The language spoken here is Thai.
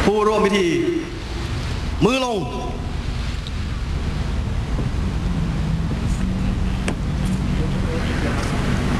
ผู้ร่วมพิธีมือลง